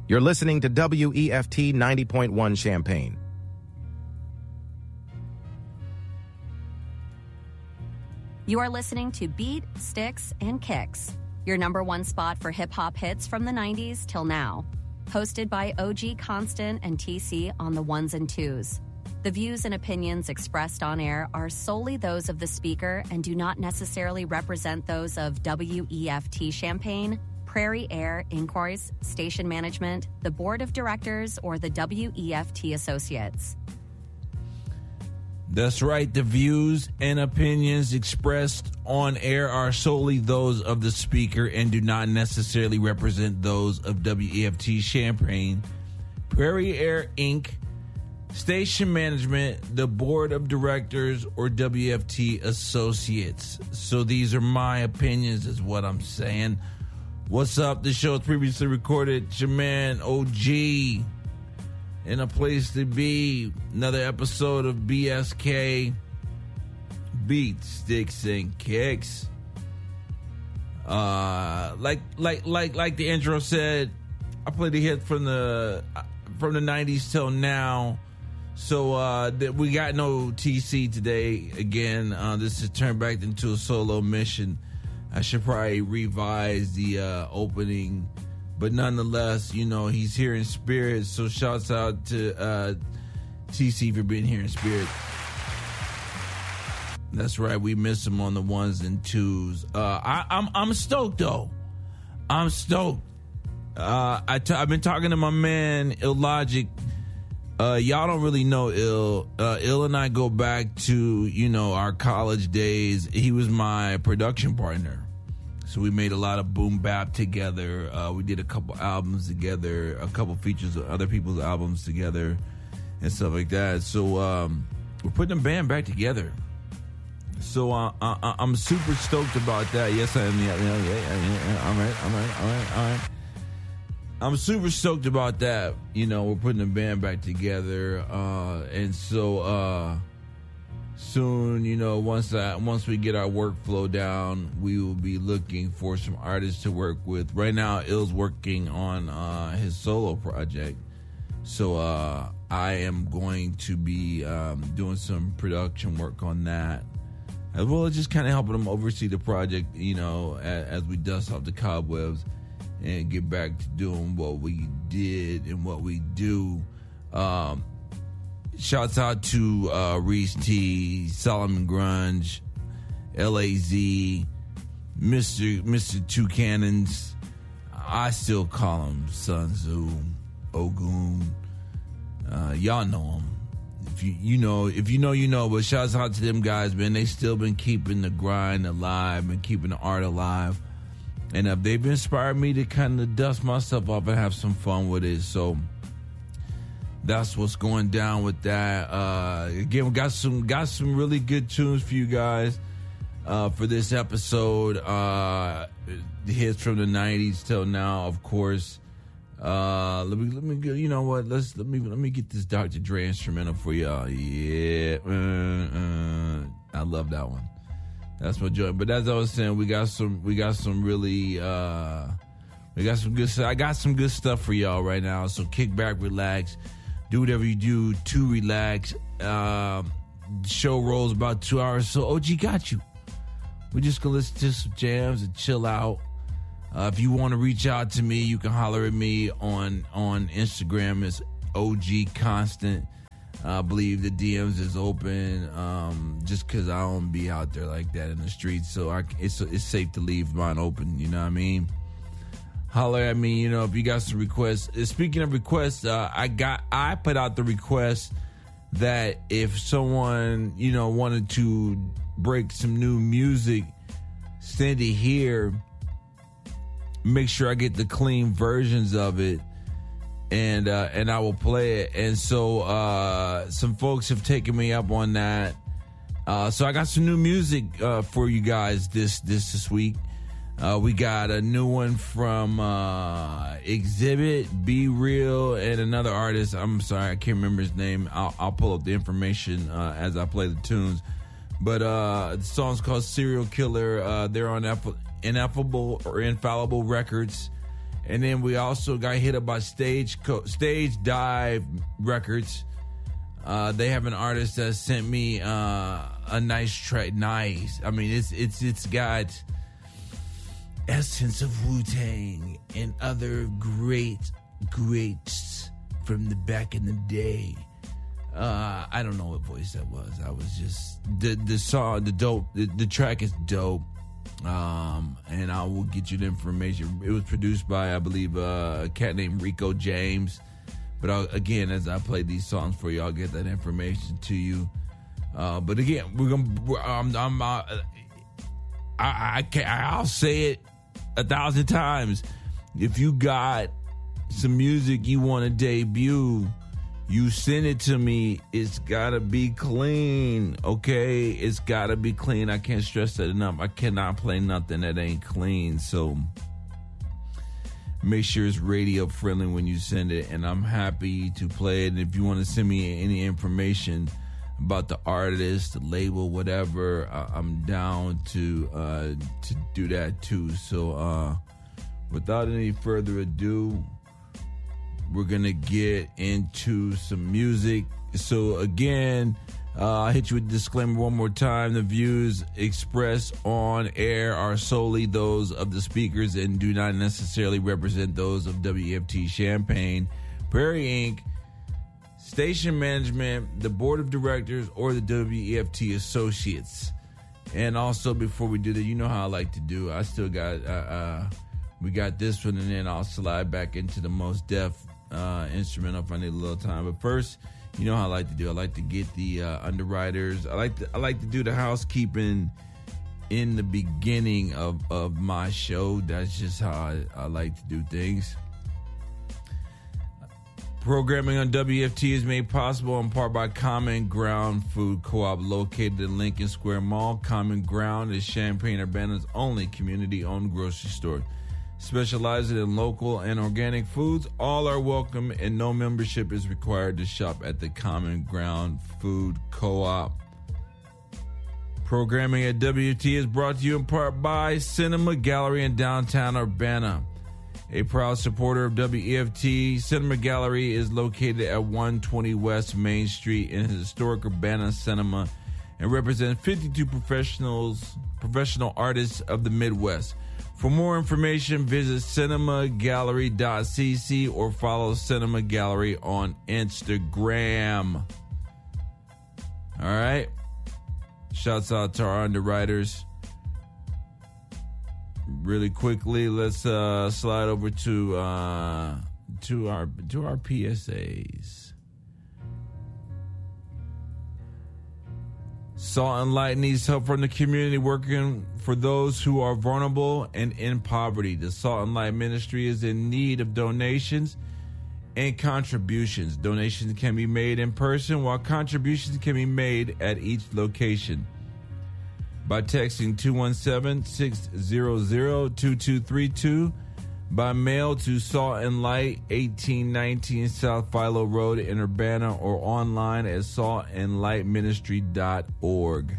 You're listening to WEFT 90.1 Champaign. You are listening to Beat, Sticks, and Kicks, your number one spot for hip-hop hits from the 90s till now. Hosted by OG Constant and TC on the ones and twos. The views and opinions expressed on air are solely those of the speaker and do not necessarily represent those of WEFT Champaign, Prairie Air Inquiries, Station Management, the Board of Directors, or the WEFT Associates. That's right. The views and opinions expressed on air are solely those of the speaker and do not necessarily represent those of WEFT Champaign, Prairie Air Inc., Station Management, the Board of Directors, or WFT Associates. So these are my opinions is what I'm saying. What's up? This show is previously recorded. It's your man, OG, in a place to be. Another episode of BSK, Beat, Sticks, and Kicks. Like the intro said, I played the hit from the 90s till now. So we got no TC today. Again, this is turned back into a solo mission. I should probably revise the opening, but nonetheless, you know, he's here in spirit. So shouts out to TC for being here in spirit. That's right, we miss him on the ones and twos. I'm stoked though. I'm stoked. I've been talking to my man Illogic. Y'all don't really know Ill. Ill and I go back to, you know, our college days. He was my production partner. So we made a lot of boom bap together. We did a couple albums together, a couple features of other people's albums together and stuff like that. So we're putting the band back together. So I'm super stoked about that. Yes, I am. Yeah. All right. I'm super stoked about that. You know, we're putting the band back together. And so soon, you know, once we get our workflow down, we will be looking for some artists to work with. Right now, Ill's working on his solo project. So I am going to be doing some production work on that, as well as just kind of helping him oversee the project, you know, as we dust off the cobwebs and get back to doing what we did and what we do. Shouts out to Reese T, Solomon Grunge, LAZ, Mr. Two Cannons. I still call him Sun Tzu, Ogun. Y'all know him. If you know, but shouts out to them guys, man. They still been keeping the grind alive and keeping the art alive. And they've inspired me to kind of dust myself off and have some fun with it. So that's what's going down with that. Again, we got some really good tunes for you guys for this episode. Hits from the 90s till now, of course. Let me go. You know what? Let me get this Dr. Dre instrumental for y'all. Yeah, I love that one. That's my joy. But as I was saying, we got some really, we got some good stuff. I got some good stuff for y'all right now. So kick back, relax, do whatever you do to relax. Show rolls about 2 hours. So OG got you. We're just gonna listen to some jams and chill out. If you want to reach out to me, you can holler at me on Instagram. It's OG Constant. I believe the DMs is open, just because I don't be out there like that in the streets. So it's safe to leave mine open, you know what I mean? Holler at me, you know, if you got some requests. Speaking of requests, I put out the request that if someone, you know, wanted to break some new music, send it here. Make sure I get the clean versions of it. And I will play it. And so some folks have taken me up on that. So I got some new music for you guys this week. We got a new one from Exhibit, Be Real, and another artist. I'm sorry, I can't remember his name. I'll pull up the information as I play the tunes. But the song's called Serial Killer. They're on Ineffable or Infallible Records. And then we also got hit up by Stage Dive Records. They have an artist that sent me a nice track. Nice. I mean, it's got essence of Wu-Tang and other greats from the back in the day. I don't know what voice that was. I was just the song, the track is dope. And I will get you the information. It was produced by, I believe, a cat named Rico James. But again, as I play these songs for you, I'll get that information to you. But again, I'll say it 1,000 times. If you got some music you want to debut, you send it to me. It's got to be clean, okay? It's got to be clean. I can't stress that enough. I cannot play nothing that ain't clean. So make sure it's radio friendly when you send it, and I'm happy to play it. And if you want to send me any information about the artist, the label, whatever, I'm down to do that too. So without any further ado, we're going to get into some music. So again, I'll hit you with a disclaimer one more time. The views expressed on air are solely those of the speakers and do not necessarily represent those of WEFT Champaign, Prairie Inc., station management, the board of directors, or the WEFT associates. And also, before we do that, you know how I like to do. I still got, we got this one, and then I'll slide back into the Most Def instrumental if I need a little time. But first, you know how I like to do. I like to get the underwriters. I like to do the housekeeping in the beginning of my show. That's just how I like to do things. Programming on WFT is made possible in part by Common Ground Food Co-op, located in Lincoln Square Mall. Common Ground is Champaign-Urbana's only community-owned grocery store, specializing in local and organic foods. All are welcome, and no membership is required to shop at the Common Ground Food Co-op. Programming at WFT is brought to you in part by Cinema Gallery in downtown Urbana. A proud supporter of WEFT, Cinema Gallery is located at 120 West Main Street in historic Urbana Cinema and represents 52 professional artists of the Midwest. For more information, visit cinemagallery.cc or follow Cinema Gallery on Instagram. All right. Shouts out to our underwriters. Really quickly, let's slide over to our PSAs. Salt and Light needs help from the community working for those who are vulnerable and in poverty. The Salt and Light Ministry is in need of donations and contributions. Donations can be made in person, while contributions can be made at each location by texting 217-600-2232, by mail to Salt and Light, 1819 South Philo Road in Urbana, or online at saltandlightministry.org.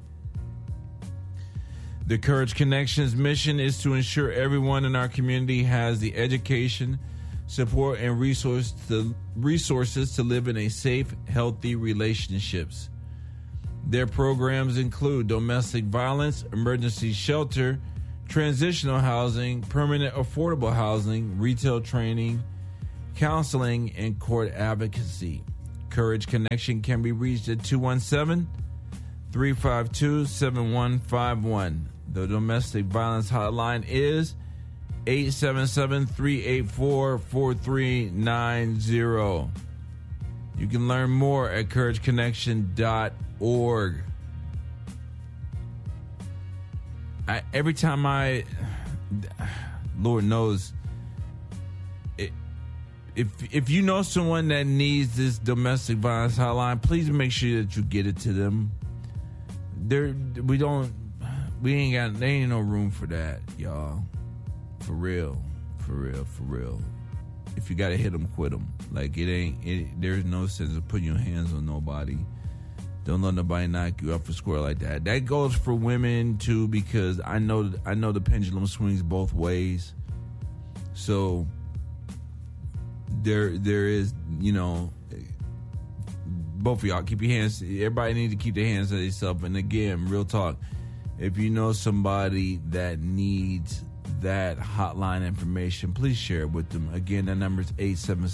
The Courage Connections mission is to ensure everyone in our community has the education, support, and resources to live in a safe, healthy relationships. Their programs include domestic violence, emergency shelter, transitional housing, permanent affordable housing, retail training, counseling, and court advocacy. Courage Connection can be reached at 217-352-7151. The domestic violence hotline is 877-384-4390. You can learn more at courageconnection.org. Every time Lord knows, if you know someone that needs this domestic violence hotline, please make sure that you get it to them. There ain't no room for that, y'all. For real. If you gotta hit them, quit them. Like there's no sense of putting your hands on nobody. Don't let nobody knock you up for square like that. That goes for women too, because I know the pendulum swings both ways. So there is, both of y'all keep your hands. Everybody needs to keep their hands to themselves. And again, real talk. If you know somebody that needs that hotline information, please share it with them. Again, that number is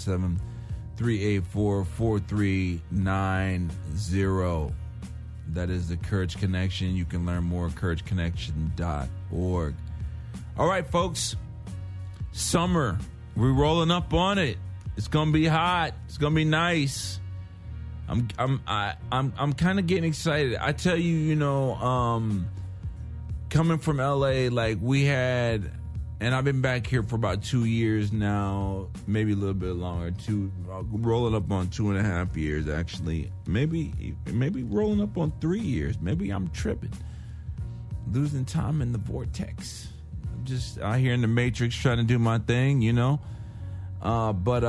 877-384-4390. That is the Courage Connection. You can learn more at courageconnection.org. All right, folks. Summer. We're rolling up on it. It's gonna be hot. It's gonna be nice. I'm kind of getting excited. I tell you, coming from LA, like we had, and I've been back here for about 2 years now, maybe a little bit longer, rolling up on 2.5 years, actually. Maybe rolling up on 3 years. Maybe I'm tripping. Losing time in the vortex. I'm just out here in the Matrix trying to do my thing, But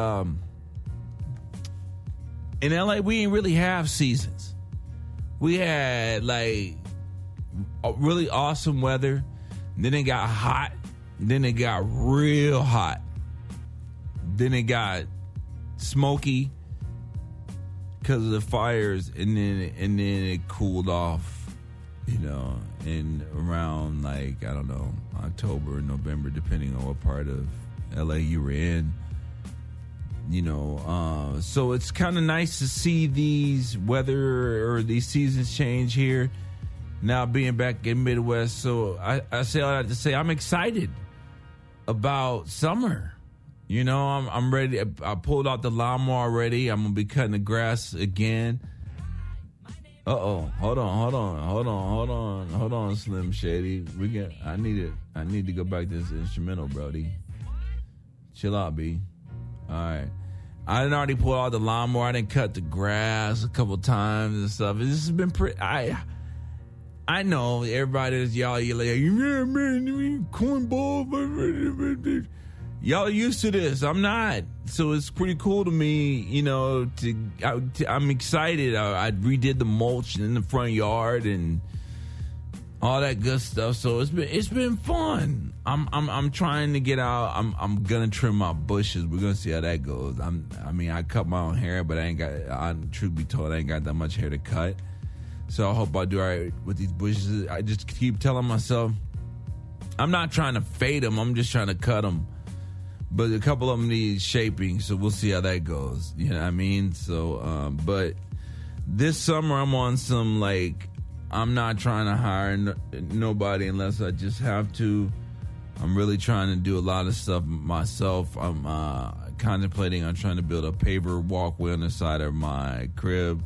in LA, we didn't really have seasons. We had like really awesome weather. Then it got hot. Then it got real hot. Then it got smoky because of the fires, and then it cooled off, in around like, I don't know, October, November, depending on what part of LA you were in. So it's kind of nice to see these weather or these seasons change here. Now being back in Midwest, so I say all that to say I'm excited about summer. I'm ready. I pulled out the lawnmower already. I'm gonna be cutting the grass again. Hold on, Slim Shady. I need to go back to this instrumental, Brody. Chill out, B. All right. I didn't already pull out the lawnmower. I didn't cut the grass a couple times and stuff. This has been pretty. I know everybody is y'all. You're like, yeah, man, cornball. Y'all are used to this. I'm not. So it's pretty cool to me, I'm excited. I redid the mulch in the front yard and all that good stuff. So it's been fun. I'm trying to get out. I'm gonna trim my bushes. We're gonna see how that goes. I cut my own hair, but truth be told, I ain't got that much hair to cut. So I hope I do all right with these bushes. I just keep telling myself, I'm not trying to fade them. I'm just trying to cut them. But a couple of them need shaping, so we'll see how that goes. You know what I mean? So, but this summer I'm on some, I'm not trying to hire nobody unless I just have to. I'm really trying to do a lot of stuff myself. I'm contemplating on trying to build a paver walkway on the side of my crib.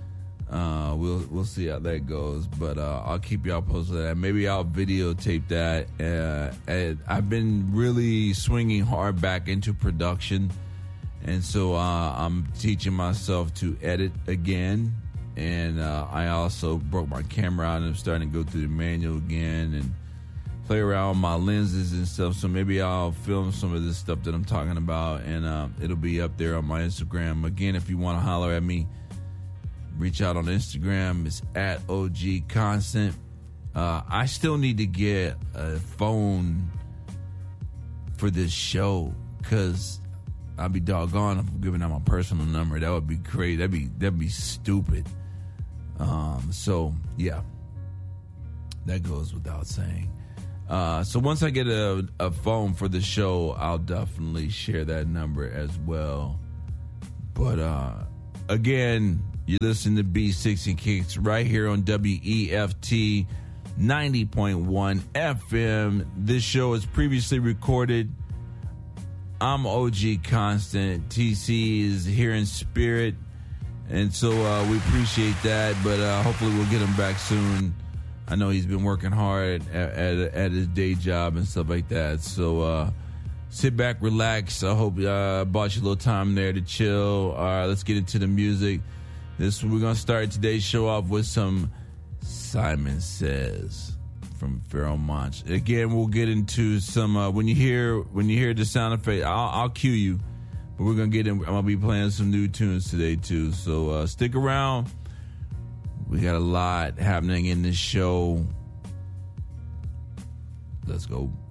We'll see how that goes, but I'll keep y'all posted on that. Maybe I'll videotape that. And I've been really swinging hard back into production, and so I'm teaching myself to edit again. And I also broke my camera out and I'm starting to go through the manual again and play around with my lenses and stuff. So maybe I'll film some of this stuff that I'm talking about, and it'll be up there on my Instagram. Again, if you want to holler at me, reach out on Instagram. It's at OG Constant. I still need to get a phone for this show because I'd be doggone if I'm giving out my personal number. That would be crazy. That'd be stupid. So yeah, that goes without saying. So once I get a phone for the show, I'll definitely share that number as well. But again, you listen to B6 and Kicks right here on WEFT 90.1 FM. This show is previously recorded. I'm OG Constant. TC is here in spirit. And so we appreciate that. But hopefully we'll get him back soon. I know he's been working hard at his day job and stuff like that. So sit back, relax. I hope I bought you a little time there to chill. All right, let's get into the music. We're going to start today's show off with some Simon Says from Pharoah Monch. Again, we'll get into some when you hear the sound effect, I'll cue you. But we're going to get in. I'm going to be playing some new tunes today too. So stick around. We got a lot happening in this show. Let's go.